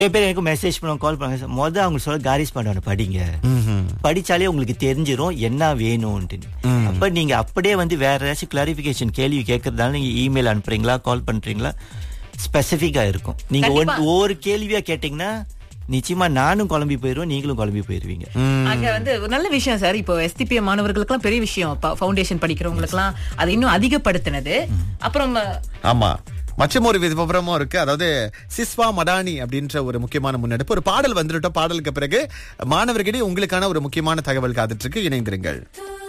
நிறைய பேர் எனக்கு மெசேஜ் பண்ணுவாங்க, கால் பண்ணுவாங்க. அவங்க சொல்ல காரிஸ் பண்ணணும் படிங்க, படிச்சாலே உங்களுக்கு தெரிஞ்சிரும் என்ன வேணும்ட்டு. அப்ப நீங்க அப்படியே வேற ஏதாச்சும் கிளாரிபிகேஷன் கேள்வி கேட்கறதால நீங்க இமெயில் அனுப்புறீங்களா, கால் பண்றீங்களா, ஸ்பெசிபிக்கா இருக்கும். நீங்க ஒவ்வொரு கேள்வியா கேட்டீங்கன்னா நிச்சயமா நானும் குழம்பி போயிருவேன், நீங்களும் குழம்பி போயிருவீங்க. அங்க ஒரு நல்ல விஷயம் சார். இப்போ STPM மாணவர்களுக்கு எல்லாம் பெரிய விஷயம், ஃபவுண்டேஷன் படிக்கிறவங்களுக்கு எல்லாம் அது இன்னும் அதிகப்படுத்தினது. அப்புறம் ஆமா, மச்சம் ஒரு விவரமும் இருக்கு. அதாவது சிஸ்வா மடானி அப்படின்ற ஒரு முக்கியமான முன்னெடுப்பு. ஒரு பாடல் வந்துட்டோம். பாடலுக்கு பிறகு மாணவர்களிடையே உங்களுக்கான ஒரு முக்கியமான தகவல் காத்துட்டு இருக்கு. இணைந்திருங்கள்.